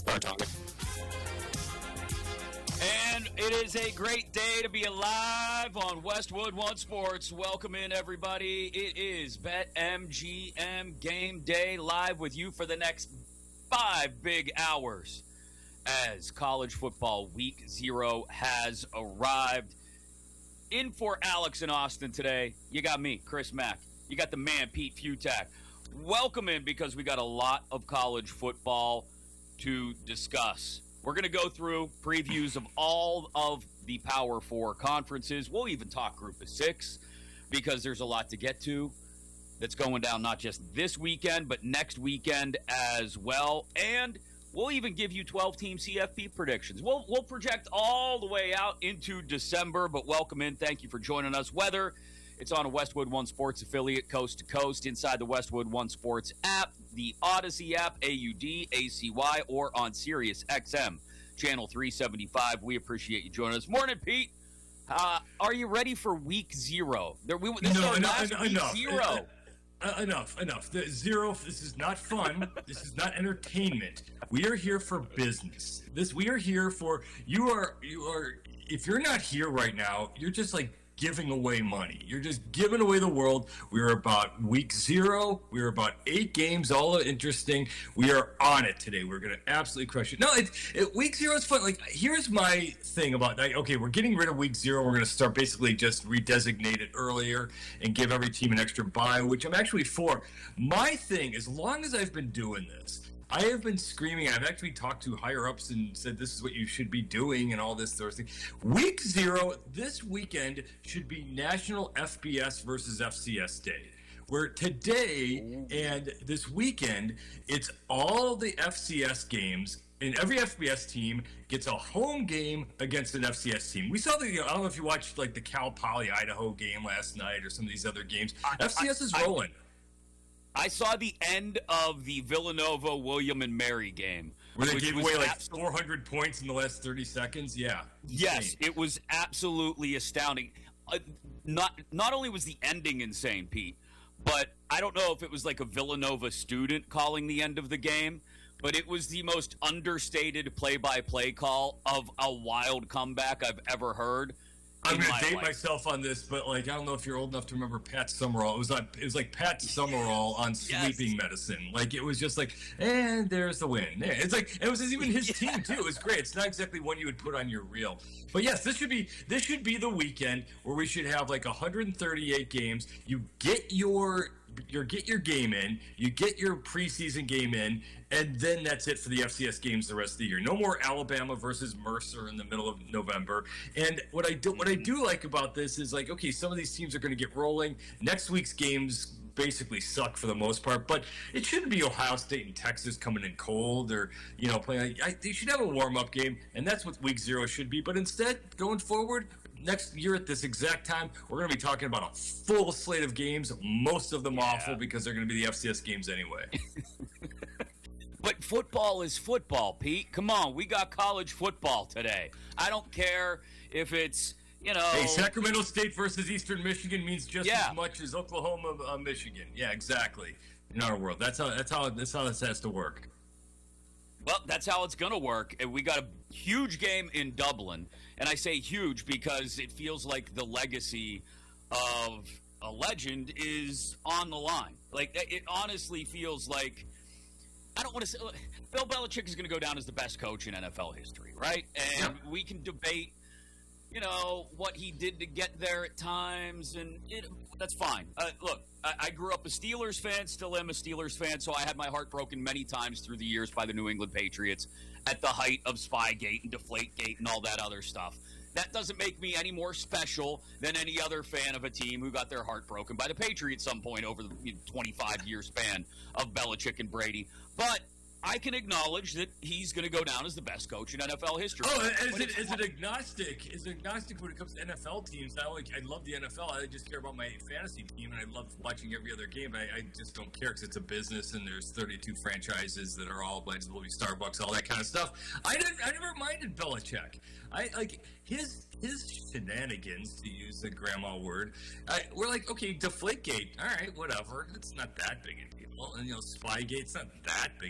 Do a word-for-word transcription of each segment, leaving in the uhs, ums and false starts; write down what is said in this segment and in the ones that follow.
Start talking. And it is a great day to be alive on Westwood One Sports. Welcome in, everybody. It is BetMGM Game Day live with you for the next five big hours as college football week zero has arrived. In for Alex in Austin today, you got me, Chris Mack. You got the man, Pete Futak. Welcome in because we got a lot of college football to discuss. We're going to go through previews of all of the Power Four conferences. We'll even talk Group of Six because there's a lot to get to that's going down not just this weekend, but next weekend as well. And we'll even give you twelve-team C F P predictions. We'll, we'll project all the way out into December, but welcome in. Thank you for joining us. Whether it's on a Westwood One Sports affiliate, coast to coast, inside the Westwood One Sports app, the Odyssey app, A U D, A C Y, or on Sirius X M, channel three seventy-five. We appreciate you joining us. Morning, Pete. Uh, are you ready for week zero? There, we, this no, is our no, last no, week enough. zero. Uh, enough, enough. The zero, this is not fun. This is not entertainment. We are here for business. This, we are here for, you are, you are, if you're not here right now, you're just like giving away money. You're just giving away the world. We're about week zero. We're about eight games, all interesting. We are on it today. We're going to absolutely crush it. No, it, it, week zero is fun. Like, here's my thing about, like, okay, we're getting rid of week zero. We're going to start basically just redesignate it earlier and give every team an extra bye, which I'm actually for. My thing, as long as I've been doing this, I have been screaming. I've actually talked to higher-ups and said this is what you should be doing and all this sort of thing. Week zero, this weekend, should be National F B S versus F C S Day. Where today and this weekend, it's all the F C S games, and every F B S team gets a home game against an F C S team. We saw the, I don't know if you watched like the Cal Poly Idaho game last night or some of these other games. I, F C S is I, rolling. I, I saw the end of the Villanova, William and Mary game. Where they gave away like absolutely four hundred points in the last thirty seconds? Yeah. Yes, it was absolutely astounding. Uh, not not only was the ending insane, Pete, but I don't know if it was like a Villanova student calling the end of the game, but it was the most understated play-by-play call of a wild comeback I've ever heard. I'm going to date life. myself on this, but like I don't know if you're old enough to remember Pat Summerall. It was on, it was like Pat Summerall on sleeping yes. medicine. Like it was just like, and there's the win. Yeah, it's like it was even his yeah. team too. It was great. It's not exactly one you would put on your reel, but yes, this should be this should be the weekend where we should have like one hundred thirty-eight games. You get your your get your game in, you get your preseason game in, and then that's it for the F C S games the rest of the year. No more Alabama versus Mercer in the middle of November. And what I do what I do like about this is like, okay, some of these teams are going to get rolling. Next week's games basically suck for the most part, but it shouldn't be Ohio State and Texas coming in cold or, you know, playing. I, they should have a warm-up game, and that's what week zero should be. But instead, going forward, next year at this exact time, we're going to be talking about a full slate of games, most of them yeah. awful because they're going to be the F C S games anyway. But football is football, Pete. Come on, we got college football today. I don't care if it's, you know. Hey, Sacramento State versus Eastern Michigan means just yeah. as much as Oklahoma, uh, Michigan. Yeah, exactly. In our world, that's how that's how that's how this has to work. Well, that's how it's going to work. And we got a huge game in Dublin, and I say huge because it feels like the legacy of a legend is on the line. Like it honestly feels like. I don't want to say Bill Belichick is going to go down as the best coach in N F L history, right? And yeah. we can debate, you know, what he did to get there at times, and it, that's fine. Uh, look, I, I grew up a Steelers fan, still am a Steelers fan, so I had my heart broken many times through the years by the New England Patriots at the height of Spygate and Deflategate and all that other stuff. That doesn't make me any more special than any other fan of a team who got their heart broken by the Patriots at some point over the twenty-five year span of Belichick and Brady. But I can acknowledge that he's going to go down as the best coach in N F L history. Oh, as, it, as an agnostic, as an agnostic when it comes to N F L teams, I, only, I love the N F L. I just care about my fantasy team, and I love watching every other game. I, I just don't care because it's a business, and there's thirty-two franchises that are all like will be Starbucks, all that kind of stuff. I didn't. I never minded Belichick. I like his his shenanigans, to use the grandma word. I, we're like, okay, Deflategate. All right, whatever. It's not that big a deal. And you know, Spygate. It's not that big a deal. It's not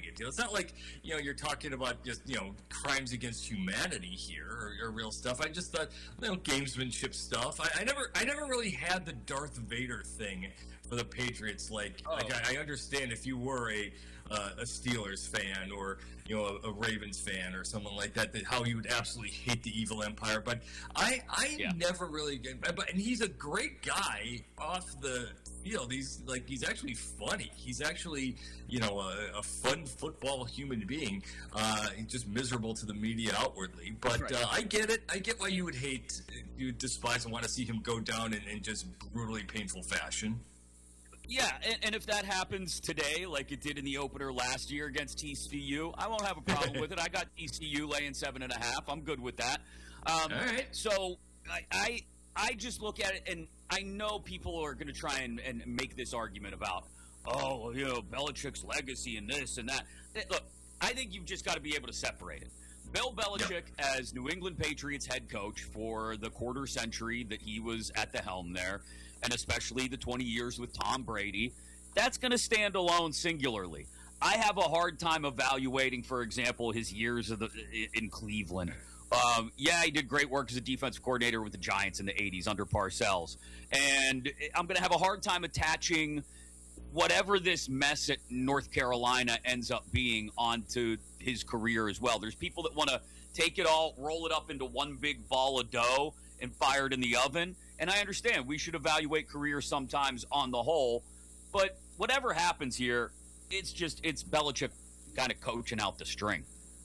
not like, you know, you're talking about just, you know, crimes against humanity here or, or real stuff. I just thought, you know, gamesmanship stuff. I, I never, I never really had the Darth Vader thing for the Patriots. Like, oh. like I, I understand if you were a uh, a Steelers fan or, you know, a, a Ravens fan or someone like that, that how you would absolutely hate the evil empire. But I, I yeah. never really. But and he's a great guy off the field. He's like he's actually funny. He's actually, you know, a, a fun football human being. Uh, he's just miserable to the media outwardly. But right. uh, I get it. I get why you would hate, you would despise, and want to see him go down in, in just brutally painful fashion. Yeah, and, and if that happens today, like it did in the opener last year against T C U, I won't have a problem with it. I got T C U laying seven and a half. I'm good with that. Um, All right. So I, I I just look at it, and I know people are going to try and, and make this argument about, oh, well, you know, Belichick's legacy and this and that. Look, I think you've just got to be able to separate it. Bill Belichick, yep. as New England Patriots head coach for the quarter century that he was at the helm there, and especially the twenty years with Tom Brady, that's going to stand alone singularly. I have a hard time evaluating, for example, his years of the, in Cleveland. Um, yeah, he did great work as a defensive coordinator with the Giants in the eighties under Parcells. And I'm going to have a hard time attaching whatever this mess at North Carolina ends up being onto his career as well. There's people that want to take it all, roll it up into one big ball of dough and fire it in the oven. And I understand we should evaluate careers sometimes on the whole. But whatever happens here, it's just it's Belichick kind of coaching out the string.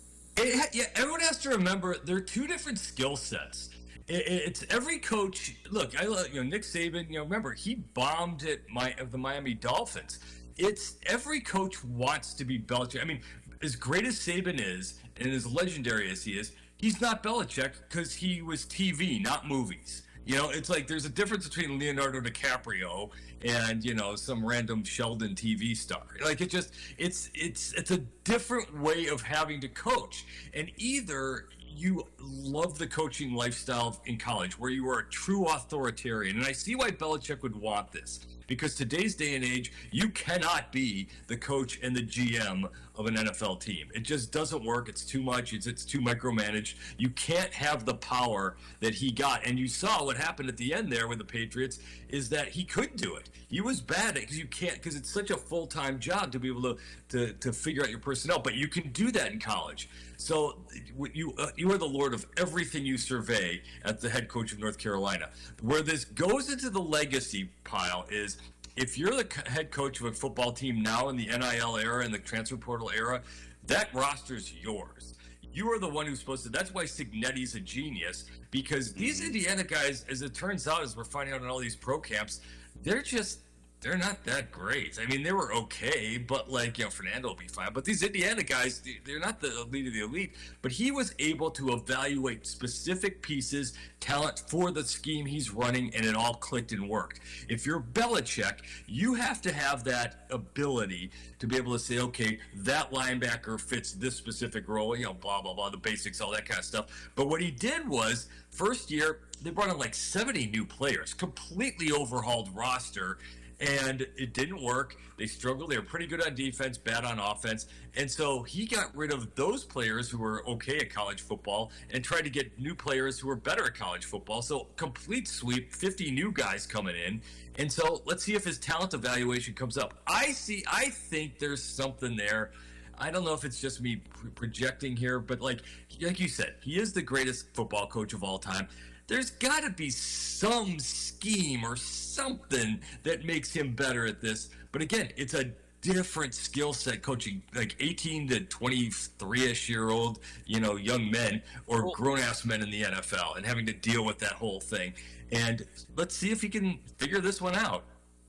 It, yeah, everyone has to remember they're two different skill sets. It, it's every coach. Look, I love you know Nick Saban. You know, remember he bombed at my the Miami Dolphins. It's every coach wants to be Belichick. I mean, as great as Saban is and as legendary as he is, he's not Belichick because he was T V, not movies. You know, it's like there's a difference between Leonardo DiCaprio and, you know, some random Sheldon T V star. Like it just, it's it's it's a different way of having to coach. And either you love the coaching lifestyle in college where you are a true authoritarian. And I see why Belichick would want this. Because today's day and age, you cannot be the coach and the G M of an N F L team. It just doesn't work. It's too much. It's, it's too micromanaged. You can't have the power that he got. And you saw what happened at the end there with the Patriots is that he could do it. He was bad at it because you can't, because it's such a full-time job to be able to, to, to figure out your personnel. But you can do that in college. So you uh, you are the lord of everything you survey at the head coach of North Carolina. Where this goes into the legacy pile is if you're the head coach of a football team now in the N I L era and the transfer portal era, that roster's yours. You are the one who's supposed to. That's why Cignetti's a genius, because these Indiana guys, as it turns out, as we're finding out in all these pro camps, they're just they're not that great. I mean, they were okay, but like, you know, Fernando will be fine. But these Indiana guys, they're not the elite of the elite. But he was able to evaluate specific pieces, talent for the scheme he's running, and it all clicked and worked. If you're Belichick, you have to have that ability to be able to say, okay, that linebacker fits this specific role, you know, blah, blah, blah, the basics, all that kind of stuff. But what he did was, first year, they brought in like seventy new players, completely overhauled roster, and it didn't work. They struggled. They were pretty good on defense, bad on offense. And so he got rid of those players who were okay at college football and tried to get new players who were better at college football. So complete sweep, fifty new guys coming in. And so let's see if his talent evaluation comes up. I see, I think there's something there. I don't know if it's just me projecting here, but like, like you said, he is the greatest football coach of all time. There's got to be some scheme or something that makes him better at this. But again, it's a different skill set coaching like eighteen to twenty-three-ish year old, you know, young men or grown-ass men in the N F L and having to deal with that whole thing. And let's see if he can figure this one out.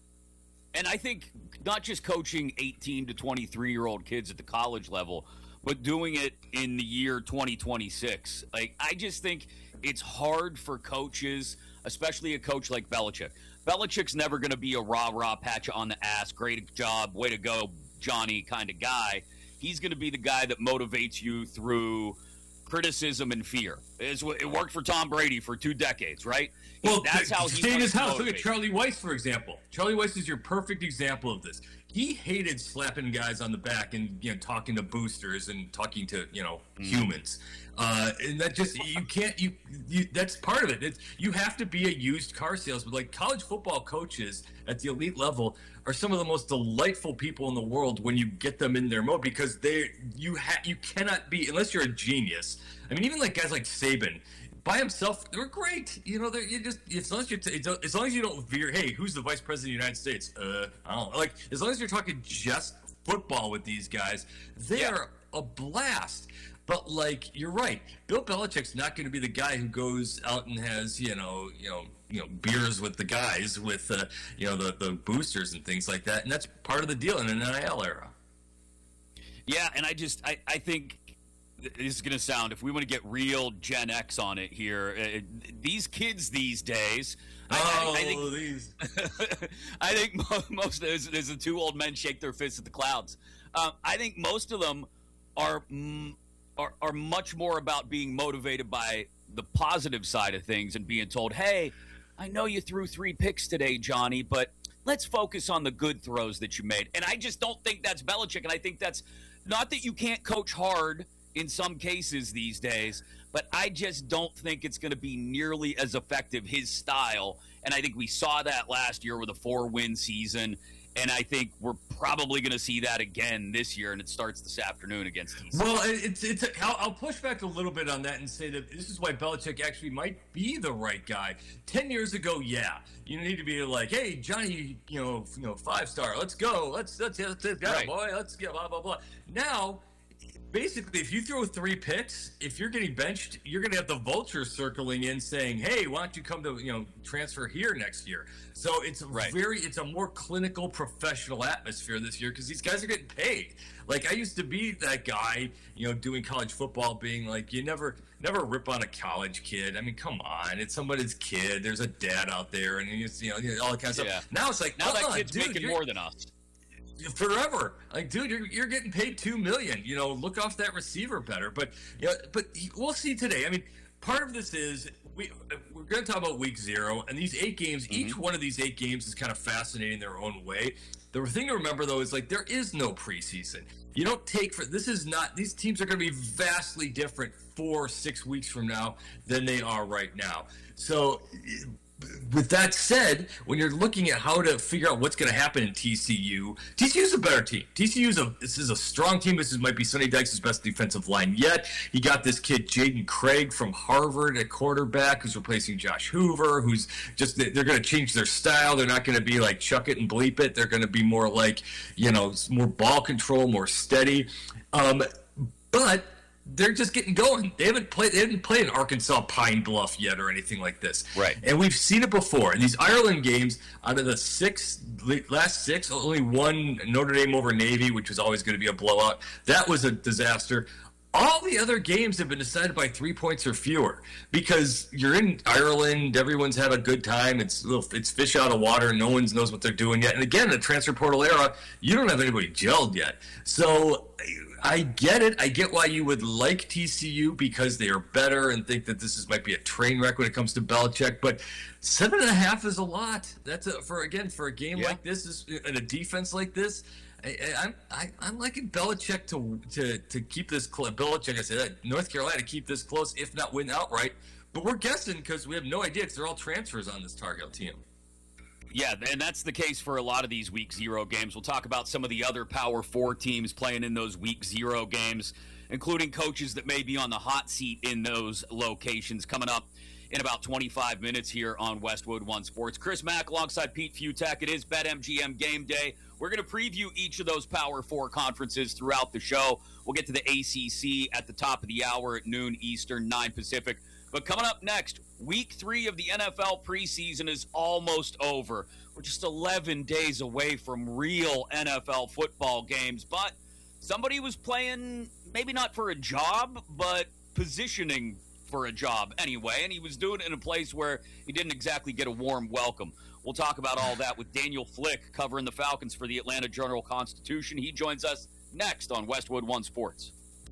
And I think not just coaching eighteen to twenty-three-year-old kids at the college level, but doing it in the year twenty twenty-six. Like, I just think it's hard for coaches, especially a coach like Belichick. Belichick's never going to be a rah-rah, pat you on the ass, great job, way to go, Johnny kind of guy. He's going to be the guy that motivates you through criticism and fear. It's, it worked for Tom Brady for two decades, right? Well, that's how he stay in his house. Look at Charlie Weiss, for example. Charlie Weiss is your perfect example of this. he hated slapping guys on the back and, you know, talking to boosters and talking to, you know, mm. humans. Uh, and that just, you can't, you, you that's part of it. It's, you have to be a used car salesman. Like, college football coaches at the elite level are some of the most delightful people in the world when you get them in their mode, because they, you ha- you cannot be, unless you're a genius. I mean, even like guys like Saban, by himself, they're great. You know, they're you just as long as you t- as long as you don't veer. Hey, who's the vice president of the United States? Uh, I don't know. Like, as long as you're talking just football with these guys, they're yeah. a blast. But like, you're right. Bill Belichick's not going to be the guy who goes out and has you know you know you know beers with the guys with uh, you know the the boosters and things like that. And that's part of the deal in an N I L era. Yeah, and I just I I think. This is going to sound, if we want to get real Gen X on it here, uh, these kids these days, oh, I, I, I think, these. I think most of those, there's the two old men shake their fists at the clouds. Um, I think most of them are, are, are much more about being motivated by the positive side of things and being told, hey, I know you threw three picks today, Johnny, but let's focus on the good throws that you made. And I just don't think that's Belichick, and I think that's not that you can't coach hard in some cases these days, but I just don't think it's going to be nearly as effective, his style. And I think we saw that last year with a four-win season, and I think we're probably going to see that again this year, and it starts this afternoon against T C. Well, it's it's. A, I'll, I'll push back a little bit on that and say that this is why Belichick actually might be the right guy. Ten years ago, yeah, you need to be like, hey, Johnny, you know, you know, five star, let's go, let's let's let's, let's go, right. boy, let's get blah blah blah. Now, basically, if you throw three picks, if you're getting benched, you're going to have the vultures circling in saying, hey, why don't you come to, you know, transfer here next year? So it's a right. very, it's a more clinical, professional atmosphere this year because these guys are getting paid. Like, I used to be that guy, you know, doing college football, being like, you never, never rip on a college kid. I mean, come on, it's somebody's kid. There's a dad out there, and he's, you know, all that kind of yeah. stuff. Now it's like, now that on, kid's dude, making more than us. Forever, like, dude, you're you're getting paid two million. You know, look off that receiver better. But you know, but we'll see today. I mean, part of this is we we're going to talk about week zero, and these eight games. Mm-hmm. Each one of these eight games is kind of fascinating their own way. The thing to remember though is like there is no preseason. You don't take for this is not these teams are going to be vastly different four six weeks from now than they are right now. So. With that said, when you're looking at how to figure out what's going to happen in T C U, T C U's a better team. T C U's a this is a strong team. This is, might be Sonny Dykes' best defensive line yet. He got this kid Jaden Craig from Harvard at quarterback, who's replacing Josh Hoover. Who's just they're going to change their style. They're not going to be like chuck it and bleep it. They're going to be more like you know more ball control, more steady. Um, but. They're just getting going. They haven't played. They haven't played in Arkansas Pine Bluff yet, or anything like this. Right. And we've seen it before. In these Ireland games, out of the six last six, only one Notre Dame over Navy, which was always going to be a blowout. That was a disaster. All the other games have been decided by three points or fewer because you're in Ireland. Everyone's had a good time. It's little, it's fish out of water. No one knows what they're doing yet. And again, the transfer portal era, you don't have anybody gelled yet. So. I get it. I get why you would like T C U because they are better and think that this is might be a train wreck when it comes to Belichick. But seven and a half is a lot. That's a, for again for a game yeah. like this is and a defense like this. I, I'm I, I'm liking Belichick to to to keep this close. Belichick, I said North Carolina keep this close, if not win outright. But we're guessing because we have no idea because they're all transfers on this Tar Heel team. Yeah, and that's the case for a lot of these week zero games. We'll talk about some of the other Power Four teams playing in those week zero games, including coaches that may be on the hot seat in those locations coming up in about twenty-five minutes here on Westwood One Sports. Chris Mack alongside Pete Futak. It is BetMGM Game Day. We're going to preview each of those Power Four conferences throughout the show. We'll get to the A C C at the top of the hour at noon Eastern, nine Pacific. But coming up next, week three of the N F L preseason is almost over. We're just eleven days away from real N F L football games. But somebody was playing, maybe not for a job, but positioning for a job anyway. And he was doing it in a place where he didn't exactly get a warm welcome. We'll talk about all that with Daniel Flick covering the Falcons for the Atlanta Journal-Constitution. He joins us next on Westwood One Sports.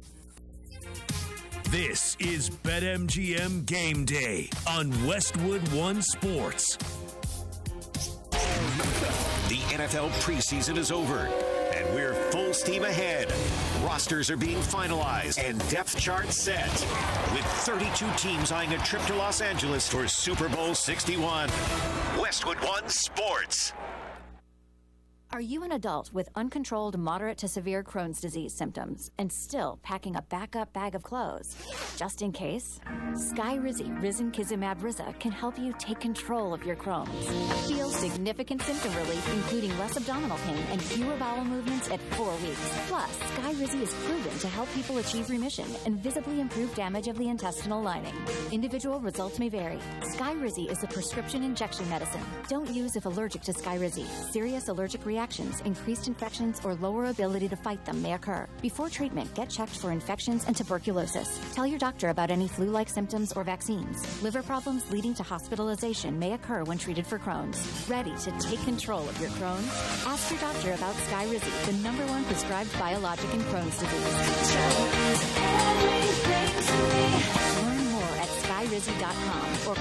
This is BetMGM Game Day on Westwood One Sports. The N F L preseason is over, and we're full steam ahead. Rosters are being finalized and depth charts set, with thirty-two teams eyeing a trip to Los Angeles for Super Bowl sixty-one. Westwood One Sports. Are you an adult with uncontrolled moderate to severe Crohn's disease symptoms and still packing a backup bag of clothes? Just in case, Skyrizi Risankizumab Riza can help you take control of your Crohn's. Feel significant symptom relief, including less abdominal pain and fewer bowel movements at four weeks. Plus, Skyrizi is proven to help people achieve remission and visibly improve damage of the intestinal lining. Individual results may vary. Skyrizi is a prescription injection medicine. Don't use if allergic to Skyrizi. Serious allergic reactions, increased infections, or lower ability to fight them may occur. Before treatment, get checked for infections and tuberculosis. Tell your doctor about any flu-like symptoms or vaccines. Liver problems leading to hospitalization may occur when treated for Crohn's. Ready to take control of your Crohn's? Ask your doctor about Skyrizi, the number one prescribed biologic in Crohn's disease. Learn more at skyrizi dot com or